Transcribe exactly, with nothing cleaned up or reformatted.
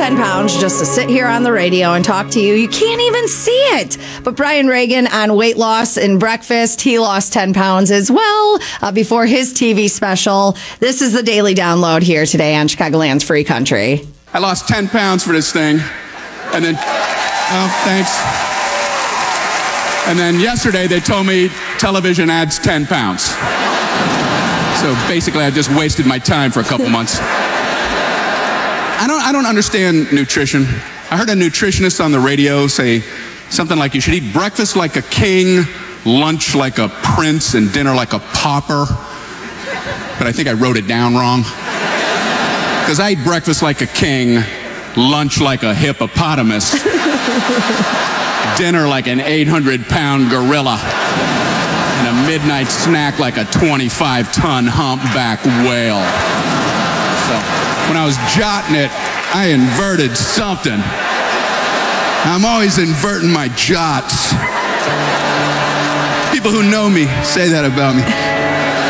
ten pounds just to sit here on the radio and talk to you. You can't even see it. But Brian Regan on weight loss and breakfast, he lost ten pounds as well uh, before his T V special. This is the Daily Download here today on Chicagoland's Free Country. I lost ten pounds for this thing. And then, oh, thanks. And then yesterday they told me television adds ten pounds. So basically I just wasted my time for a couple months. I don't, I don't understand nutrition. I heard a nutritionist on the radio say something like you should eat breakfast like a king, lunch like a prince, and dinner like a pauper. But I think I wrote it down wrong. Because I eat breakfast like a king, lunch like a hippopotamus, dinner like an eight hundred pound gorilla, and a midnight snack like a twenty-five ton humpback whale. So when I was jotting it, I inverted something. I'm always inverting my jots. People who know me say that about me.